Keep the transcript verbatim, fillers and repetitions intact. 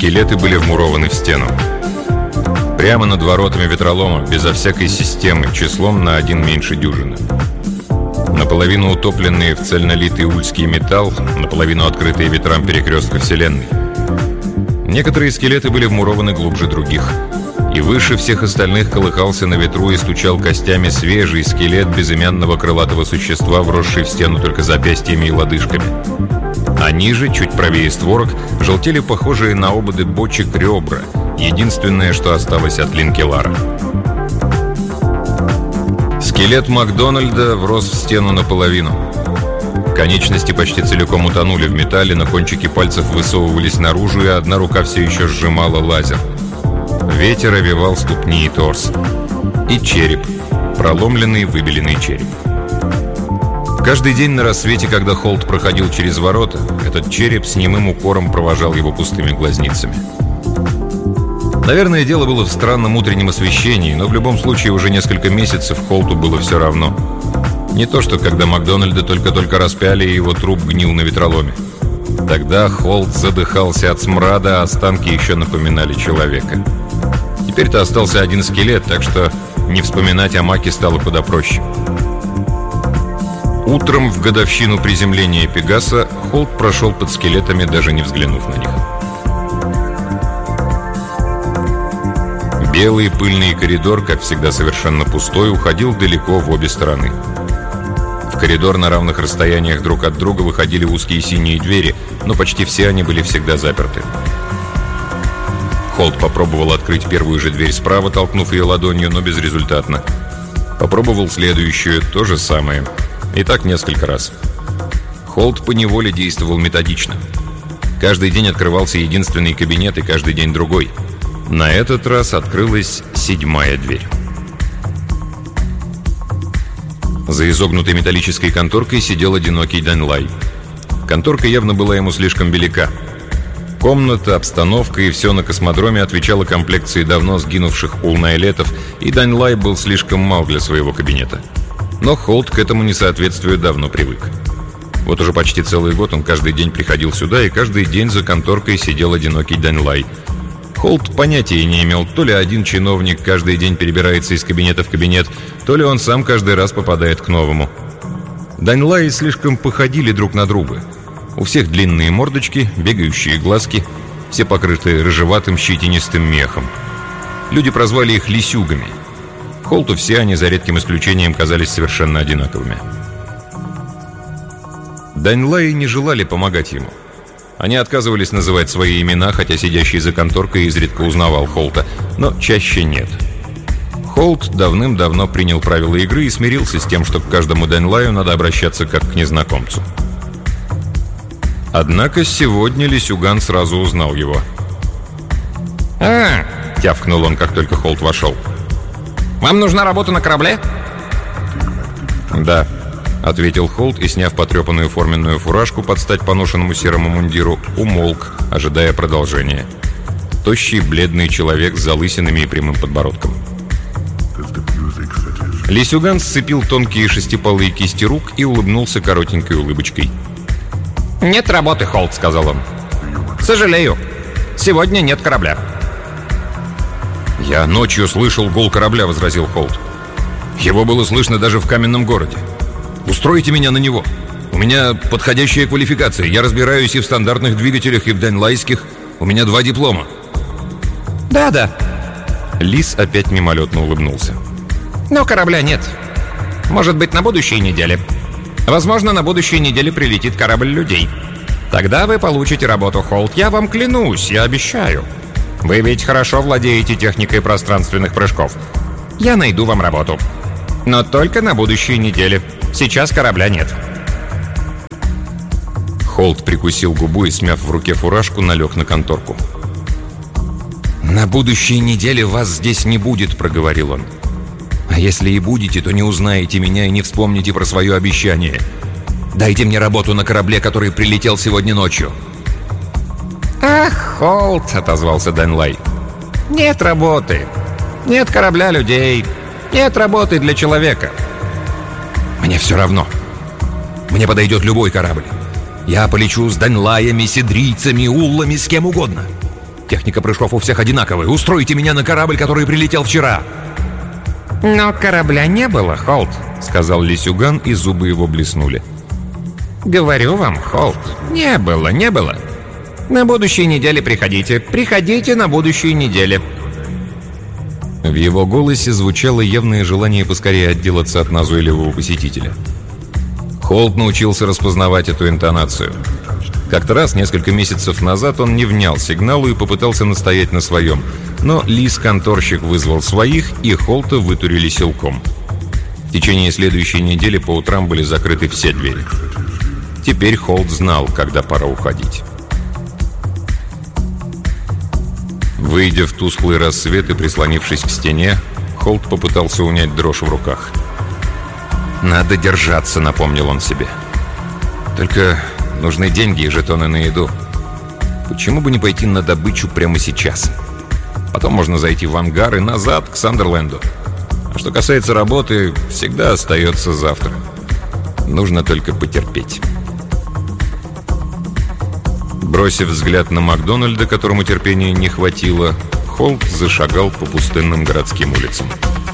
Скелеты были вмурованы в стену. Прямо над воротами ветролома, безо всякой системы, числом на один меньше дюжины. Наполовину утопленные в цельнолитый ульский металл, наполовину открытые ветрам перекрестка Вселенной. Некоторые скелеты были вмурованы глубже других. И выше всех остальных колыхался на ветру и стучал костями свежий скелет безымянного крылатого существа, вросший в стену только запястьями и лодыжками. А ниже, чуть правее створок, желтели похожие на ободы бочек ребра, единственное, что осталось от Линкелара. Скелет Макдональда врос в стену наполовину. Конечности почти целиком утонули в металле, но кончики пальцев высовывались наружу, и одна рука все еще сжимала лазер. Ветер овевал ступни и торс. И череп. Проломленный, выбеленный череп. Каждый день на рассвете, когда Холт проходил через ворота, этот череп с немым укором провожал его пустыми глазницами. Наверное, дело было в странном утреннем освещении, но в любом случае уже несколько месяцев Холту было все равно. Не то, что когда Макдональда только-только распяли, и его труп гнил на ветроломе. Тогда Холт задыхался от смрада, а останки еще напоминали человека. Теперь-то остался один скелет, так что не вспоминать о Маке стало куда проще. Утром в годовщину приземления Пегаса Холт прошел под скелетами, даже не взглянув на них. Белый пыльный коридор, как всегда совершенно пустой, уходил далеко в обе стороны. В коридор на равных расстояниях друг от друга выходили узкие синие двери, но почти все они были всегда заперты. Холт попробовал открыть первую же дверь справа, толкнув ее ладонью, но безрезультатно. Попробовал следующую, то же самое. И так несколько раз. Холт поневоле действовал методично. Каждый день открывался единственный кабинет, и каждый день другой. На этот раз открылась седьмая дверь. За изогнутой металлической конторкой сидел одинокий Даньлай. Конторка явно была ему слишком велика. Комната, обстановка и все на космодроме отвечало комплекции давно сгинувших улнайлетов, и Даньлай был слишком мал для своего кабинета. Но Холт к этому несоответствию давно привык. Вот уже почти целый год он каждый день приходил сюда, и каждый день за конторкой сидел одинокий Даньлай. Холт понятия не имел, то ли один чиновник каждый день перебирается из кабинета в кабинет, то ли он сам каждый раз попадает к новому. Даньлаи слишком походили друг на друга. У всех длинные мордочки, бегающие глазки, все покрыты рыжеватым щетинистым мехом. Люди прозвали их лисюгами. Холту все они, за редким исключением, казались совершенно одинаковыми. Даньлаи не желали помогать ему. Они отказывались называть свои имена, хотя сидящий за конторкой изредка узнавал Холта, но чаще нет. Холт давным-давно принял правила игры и смирился с тем, что к каждому Даньлаю надо обращаться как к незнакомцу. Однако сегодня Лисюган сразу узнал его. «А, — тявкнул он, как только Холт вошел. Вам нужна работа на корабле?» «Да», — ответил Холт и, сняв потрепанную форменную фуражку под стать поношенному серому мундиру, умолк, ожидая продолжения. Тощий, бледный человек с залысинами и прямым подбородком. Лисюган сцепил тонкие шестипалые кисти рук и улыбнулся коротенькой улыбочкой. «Нет работы, Холт», — сказал он. «Сожалею. Сегодня нет корабля». «Я ночью слышал гул корабля», — возразил Холт. «Его было слышно даже в каменном городе. Устройте меня на него. У меня подходящая квалификация. Я разбираюсь и в стандартных двигателях, и в даньлайских. У меня два диплома». «Да-да». Лис опять мимолетно улыбнулся. «Но корабля нет. Может быть, на будущей неделе. Возможно, на будущей неделе прилетит корабль людей. Тогда вы получите работу, Холт. Я вам клянусь, я обещаю. Вы ведь хорошо владеете техникой пространственных прыжков. Я найду вам работу. Но только на будущей неделе. Сейчас корабля нет». Холт прикусил губу и, смяв в руке фуражку, налег на конторку. «На будущей неделе вас здесь не будет», — проговорил он. «А если и будете, то не узнаете меня и не вспомните про свое обещание. Дайте мне работу на корабле, который прилетел сегодня ночью». «Ах, Холт», — отозвался Даньлай. «Нет работы. Нет корабля людей. Нет работы для человека». «Мне все равно. Мне подойдет любой корабль. Я полечу с Даньлаями, седрийцами, уллами, с кем угодно. Техника прыжков у всех одинаковая. Устройте меня на корабль, который прилетел вчера!» «Но корабля не было, Холт», — сказал Лисюган, и зубы его блеснули. «Говорю вам, Холт, не было, не было. На будущей неделе приходите. Приходите на будущей неделе». В его голосе звучало явное желание поскорее отделаться от назойливого посетителя. Холт научился распознавать эту интонацию. Как-то раз, несколько месяцев назад, он не внял сигналу и попытался настоять на своем. Но Лис-конторщик вызвал своих, и Холта вытурили силком. В течение следующей недели по утрам были закрыты все двери. Теперь Холт знал, когда пора уходить. Выйдя в тусклый рассвет и прислонившись к стене, Холт попытался унять дрожь в руках. «Надо держаться», — напомнил он себе. «Только нужны деньги и жетоны на еду. Почему бы не пойти на добычу прямо сейчас? Потом можно зайти в ангар и назад к Сандерленду. А что касается работы, всегда остается завтра. Нужно только потерпеть». Бросив взгляд на Макдональда, которому терпения не хватило, Холт зашагал по пустынным городским улицам.